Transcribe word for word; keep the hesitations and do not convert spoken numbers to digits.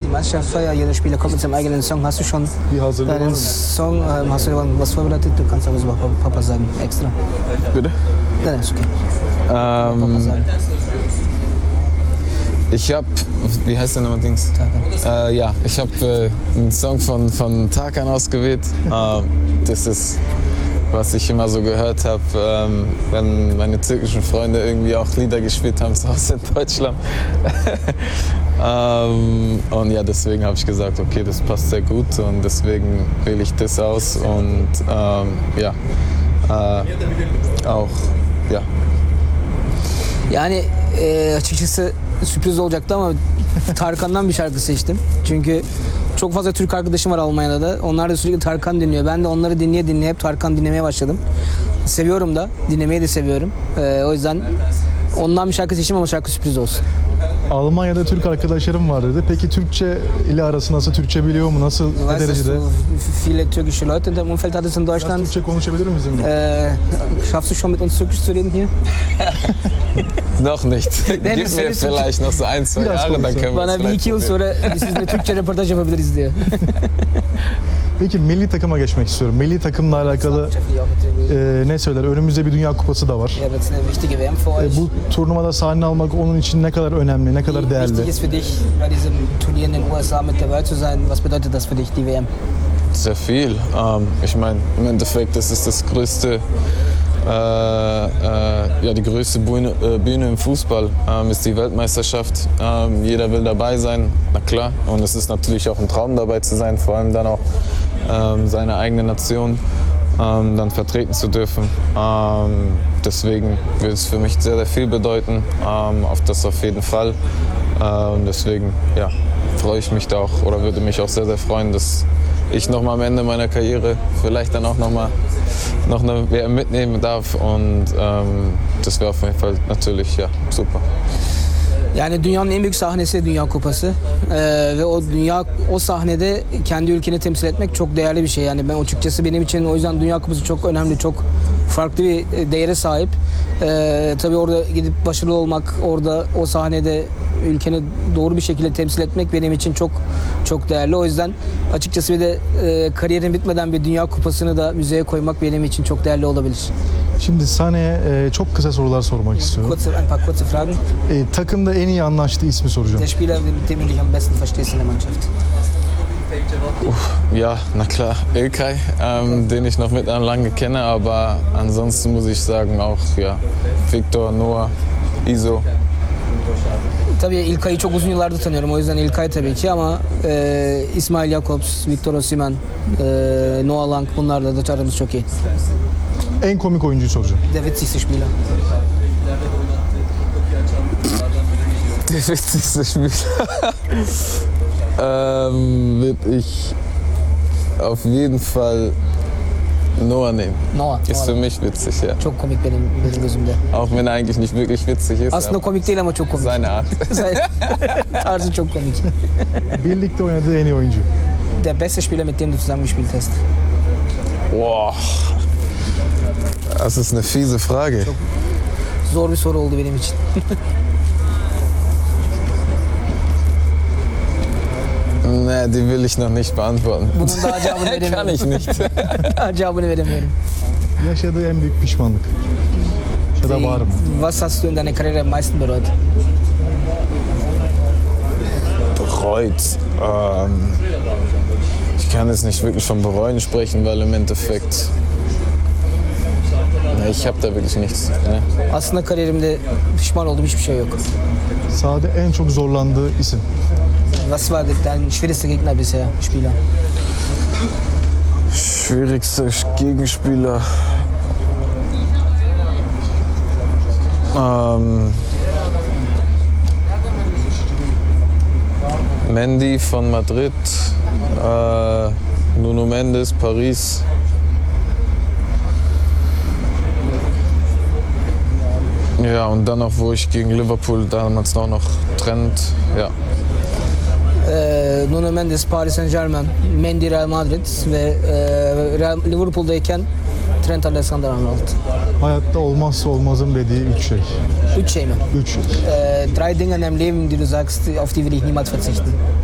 Meisterschaftsfeier, jeder Spieler kommt mit seinem eigenen Song. Hast du schon Bir hazırlığı var deinen mı? Song, ähm, hast du was vorbereitet? Du kannst aber was Papa sagen, extra. Bitte? Nein, nein, ist okay. Papa Ähm, sagen. ich habe, wie heißt der nochmal Dings? Äh, ja, ich habe äh, einen Song von, von Tarkan ausgewählt. Ähm, das ist, was ich immer so gehört habe, ähm, wenn meine türkischen Freunde irgendwie auch Lieder gespielt haben, zu Hause in Deutschland. ähm, und ja, deswegen habe ich gesagt, okay, das passt sehr gut und deswegen wähle ich das aus und ähm, ja, äh, auch, ja. Yani e, açıkçası sürpriz olacaktı ama Tarkan'dan bir şarkı seçtim. Çünkü çok fazla Türk arkadaşım var Almanya'da da. Onlar da sürekli Tarkan dinliyor. Ben de onları dinleye dinleye hep Tarkan dinlemeye başladım. Seviyorum da, dinlemeyi de seviyorum. E, o yüzden ondan bir şarkı seçtim ama şarkı sürpriz olsun. Almanya'da Türk arkadaşlarım var dedi. Peki Türkçe ile arası nasıl? Türkçe biliyor mu? Nasıl? Du Ne weißt, dass derecede? du viele türkische Leute in deinem Umfeld hattest in Biraz Deutschland. Türkçe konuşabilir miyiz? Äh, schaffst du schon mit uns Türkisch zu reden hier? Noch nicht. Gib mir vielleicht noch so ein, zwei Biraz Jahre, dann können wir Bana es bir iki yıl vielleicht sonra sizinle Türkçe röportaj yapabiliriz diyor. Peki milli takıma geçmek istiyorum. Milli takımla alakalı e, ne söyler? Önümüzde bir Dünya Kupası da var. Ja, das ist eine wichtige W M für E, euch. bu turnuvada sahne almak onun için ne kadar önemli, ne kadar Wie değerli? wichtig ist für dich, bei diesem Turnier in den U S A mit dabei zu sein? Was bedeutet das für dich, die W M? Sehr viel. Ähm, ich meine, im Endeffekt, das ist das größte, äh, äh, ja, die größte Bühne, äh, Bühne im Fußball, ähm, ist die Weltmeisterschaft. Ähm, jeder will dabei sein, na klar. Und es ist natürlich auch ein Traum, dabei zu sein, vor allem dann auch ähm, seine eigene Nation ähm, dann vertreten zu dürfen. Ähm, deswegen wird es für mich sehr, sehr viel bedeuten, ähm, auf das auf jeden Fall. Äh, und deswegen, ja, freue ich mich da auch oder würde mich auch sehr, sehr freuen, dass ich noch mal am Ende meiner Karriere vielleicht dann auch noch mal noch eine W M mitnehmen darf und ähm, das wäre auf jeden Fall natürlich ja super. Yani dünyanın en büyük sahnesi Dünya Kupası ee, ve o dünya o sahnede kendi ülkeni temsil etmek çok değerli bir şey. Yani ben açıkçası benim için o yüzden Dünya Kupası çok önemli, çok farklı bir değere sahip. Ee, tabii orada gidip başarılı olmak, orada o sahnede ülkeni doğru bir şekilde temsil etmek benim için çok çok değerli. O yüzden açıkçası bir de e, kariyerin bitmeden bir Dünya Kupası'nı da müzeye koymak benim için çok değerli olabilir. Şimdi Sané'ye e, çok kısa sorular sormak istiyorum. Kurze, ein paar kurze Fragen. E, takımda en iyi anlaştığı ismi soracağım. Der Spieler, mit dem du dich am besten verstehst in der Mannschaft. Ja, na klar, İlkay, ähm, den ich noch mit an lange kenne, aber ansonsten muss ich sagen auch ja, Victor, Noah, Iso. Tabii İlkay'ı çok uzun yıllardır tanıyorum. O yüzden İlkay tabii ki ama e, İsmail Jakobs, Victor Osimhen, e, Noah Lang bunlarla da aramız çok iyi. En komik oyuncuyu soracağım. Der witzigste Spieler. Der witzigste Spieler ähm, würde ich auf jeden Fall Noah nehmen. Noah. Ist für Noah. mich witzig, ja. Çok komik benim, benim gözümde. Auch wenn er eigentlich nicht wirklich witzig ist. Aslında aber komik değil ama çok komik. Seine Art. Tarzı çok komik. Birlikte oynadığı en iyi oyuncu. Der beste Spieler, mit dem du zusammen gespielt hast. Boah. Das ist eine fiese Frage. Çok zor bir soru oldu benim için. Ne, die will ich noch nicht beantworten. Bunun daha cevabını veremiyorum. Kann ich nicht. Daha cevabını veremiyorum. Yaşadığı en büyük pişmanlık. Ya da var mı? Was hast du in deiner Karriere am meisten bereut? Bereut. Ähm, ich kann jetzt nicht wirklich von bereuen sprechen, weil im Endeffekt ne, ich habe da wirklich nichts. Ne? Aslında kariyerimde pişman olduğum hiçbir şey yok. Sahada en çok zorlandığı isim. Was war dein schwierigster Gegner bisher, Spieler? Schwierigster Gegenspieler. Ähm, Mendy von Madrid, äh, Nuno Mendes, Paris. Ja, und dann auch, wo ich gegen Liverpool damals auch noch trennt, ja. Ee, Nuno Mendes, Paris Saint-Germain, Mendy, Real Madrid ve e, Real, Liverpool'dayken Trent Alexander-Arnold. Hayatta olmazsa olmazım dediği üç şey. Üç şey mi? Üç şey. Äh, drei Dinge in deinem Leben, die du sagst, auf die will ich niemals verzichten.